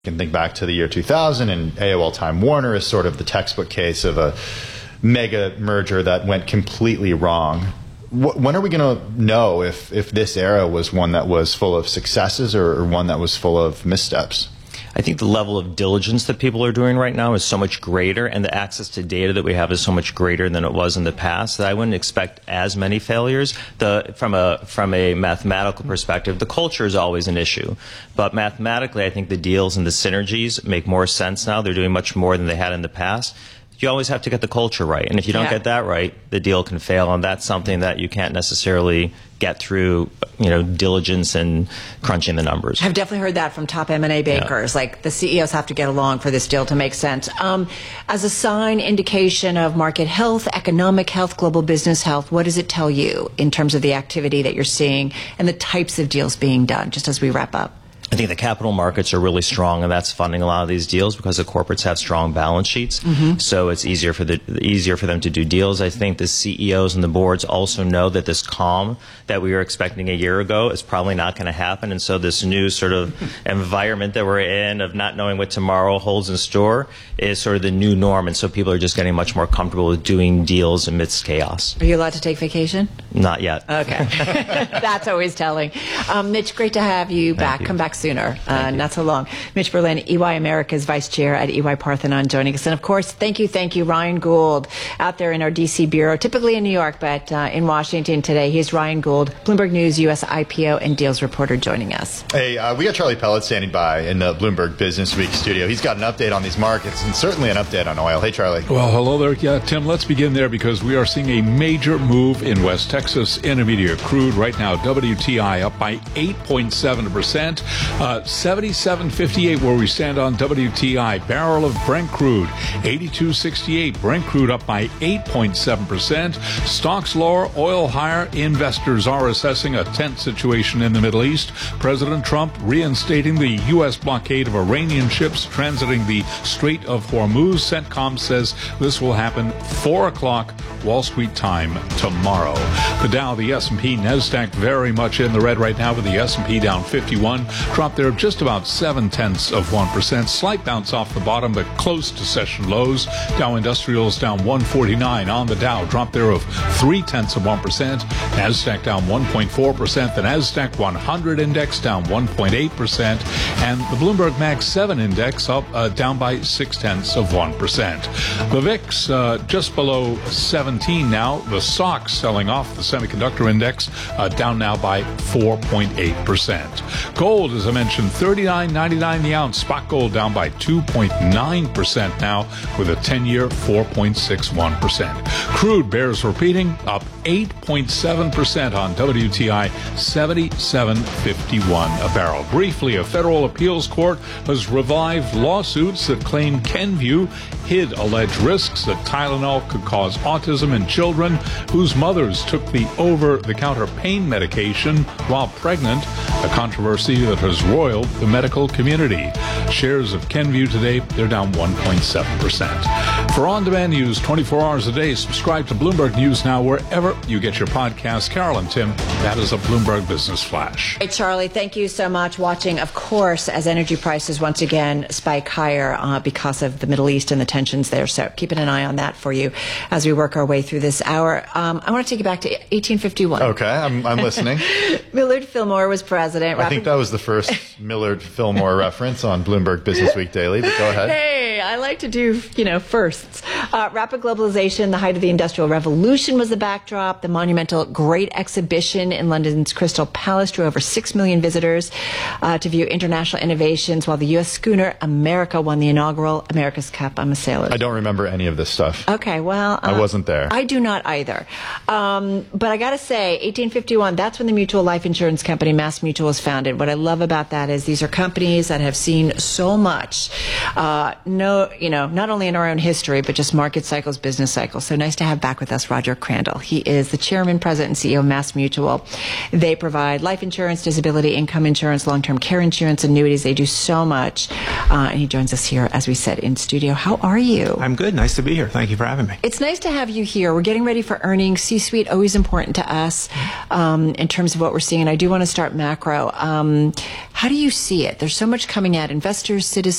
can think back to the year 2000, and AOL Time Warner is sort of the textbook case of a mega merger that went completely wrong. When are we going to know if this era was one that was full of successes or one that was full of missteps? I think the level of diligence that people are doing right now is so much greater, and the access to data that we have is so much greater than it was in the past, that I wouldn't expect as many failures. From a mathematical perspective, the culture is always an issue. But mathematically, I think the deals and the synergies make more sense now. They're doing much more than they had in the past. You always have to get the culture right. And if you don't get that right, the deal can fail. And that's something that you can't necessarily get through, diligence and crunching the numbers. I've definitely heard that from top M&A bankers. Like, the CEOs have to get along for this deal to make sense. As a sign, indication of market health, economic health, global business health, what does it tell you in terms of the activity that you're seeing and the types of deals being done, just as we wrap up? I think the capital markets are really strong, and that's funding a lot of these deals because the corporates have strong balance sheets. So it's easier for them to do deals. I think the CEOs and the boards also know that this calm that we were expecting a year ago is probably not going to happen, and so this new sort of environment that we're in of not knowing what tomorrow holds in store is sort of the new norm, and so people are just getting much more comfortable with doing deals amidst chaos. Are you allowed to take vacation? Not yet. Okay. That's always telling. Mitch, great to have you back. Come back sooner, not so long. Mitch Berlin, EY America's Vice Chair at EY Parthenon, joining us. And of course, thank you, Ryan Gould, out there in our DC bureau, typically in New York, but in Washington today. Here's Ryan Gould, Bloomberg News U.S. IPO and Deals reporter, joining us. Hey, we got Charlie Pellet standing by in the Bloomberg Business Week studio. He's got an update on these markets and certainly an update on oil. Hey, Charlie. Well, hello there. Yeah, Tim, let's begin there because we are seeing a major move in West Texas Intermediate crude right now. WTI up by 8.7%. 77.58 where we stand on WTI. Barrel of Brent crude, 82.68. Brent crude up by 8.7%. Stocks lower, oil higher. Investors are assessing a tense situation in the Middle East. President Trump reinstating the U.S. blockade of Iranian ships transiting the Strait of Hormuz. CENTCOM says this will happen 4 o'clock Wall Street time tomorrow. The Dow, the S&P, NASDAQ very much in the red right now, with the S&P down 51. Drop there of just about 0.7%. Slight bounce off the bottom, but close to session lows. Dow Industrials down 149 on the Dow. Drop there of 0.3%. NASDAQ down 1.4%. The NASDAQ 100 index down 1.8%. And the Bloomberg Mag 7 index up down by 0.6%. The VIX just below 17 now. The SOX selling off. The semiconductor index down now by 4.8%. Gold, as I mentioned, $39.99 the ounce. Spot gold down by 2.9% now, with a 10-year 4.61%. Crude bears repeating, up 8.7% on WTI, 77.51 a barrel. Briefly, a federal appeals court has revived lawsuits that claim Kenvue hid alleged risks that Tylenol could cause autism in children whose mothers took the over-the-counter pain medication while pregnant, a controversy that has roiled the medical community. Shares of Kenvue today, they're down 1.7%. For on-demand news 24 hours a day, subscribe to Bloomberg News Now wherever you get your podcasts. Carol and Tim, that is a Bloomberg Business Flash. Hey, Charlie, thank you so much. Watching, of course, as energy prices once again spike higher because of the Middle East and the tensions there. So keeping an eye on that for you as we work our way through this hour. I want to take you back to 1851. Okay, I'm listening. Millard Fillmore was president. I think that was the first Millard Fillmore reference on Bloomberg Business Week Daily, but go ahead. Hey, I like to do, firsts. Rapid globalization, the height of the Industrial Revolution was the backdrop. The monumental Great Exhibition in London's Crystal Palace drew over 6 million visitors to view international innovations, while the U.S. schooner America won the inaugural America's Cup. I'm a sailor. I don't remember any of this stuff. Okay, well... I wasn't there. I do not either. But I got to say, 1851, that's when the mutual life insurance company Mass Mutual was founded. What I love about that is these are companies that have seen so much, not only in our own history, but just market cycles, business cycles. So nice to have back with us Roger Crandall. He is the chairman, president, and CEO of Mass Mutual. They provide life insurance, disability, income insurance, long-term care insurance, annuities. They do so much. And he joins us here, as we said, in studio. How are you? I'm good. Nice to be here. Thank you for having me. It's nice to have you here. We're getting ready for earnings. C-suite, always important to us in terms of what we're seeing. And I do want to start macro. How do you see it? There's so much coming at investors, citizens,